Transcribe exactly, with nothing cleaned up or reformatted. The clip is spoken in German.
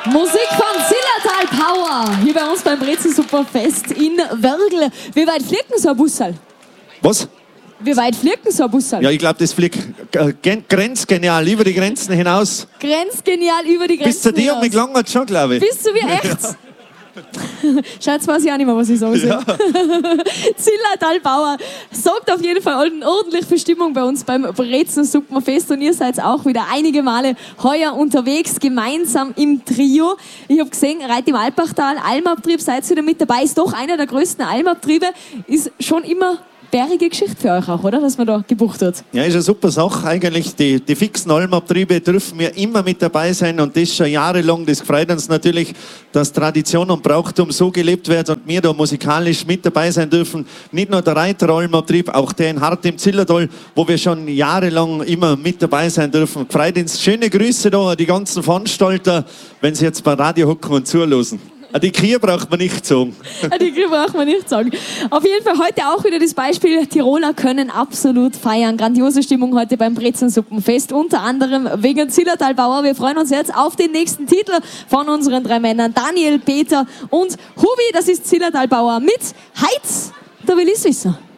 Musik von Zillertal Power, hier bei uns beim Brezelsuperfest in Wörgl. Wie weit fliegt denn so ein Bussal? Was? Wie weit fliegt denn so ein Bussal? Ja, ich glaube, das fliegt äh, gen- grenzgenial, über die Grenzen hinaus. Grenzgenial über die Grenzen Bis zu dir und mich gelangt schon, glaube ich. Bis zu mir, echt? Schau, jetzt weiß ich auch nicht mehr, was ich sagen soll. Ja. Zillertal Power sorgt auf jeden Fall ordentlich für Stimmung bei uns beim Brezelsuperfest und ihr seid auch wieder einige Male heuer unterwegs, gemeinsam im Trio. Ich habe gesehen, Reit im Alpachtal, Almabtrieb, seid ihr wieder mit dabei, ist doch einer der größten Almabtriebe, ist schon immer bärige Geschichte für euch auch, oder? Dass man da gebucht hat. Ja, ist eine super Sache eigentlich. Die, die fixen Almabtriebe dürfen wir immer mit dabei sein und das schon jahrelang. Das freut uns natürlich, dass Tradition und Brauchtum so gelebt wird und wir da musikalisch mit dabei sein dürfen. Nicht nur der Reiter Almabtrieb, auch der in Hart im Zillertal, wo wir schon jahrelang immer mit dabei sein dürfen. Freut uns. Schöne Grüße da an die ganzen Veranstalter, wenn sie jetzt bei Radio hocken und zuhören. Die Kühe braucht man nicht sagen. Die Kühe braucht man nicht sagen. Auf jeden Fall heute auch wieder das Beispiel, Tiroler können absolut feiern. Grandiose Stimmung heute beim Brezelnsuppenfest, unter anderem wegen Zillertal Power. Wir freuen uns jetzt auf den nächsten Titel von unseren drei Männern, Daniel, Peter und Hubi. Das ist Zillertal Power mit Heiz. Da will ich's wissen.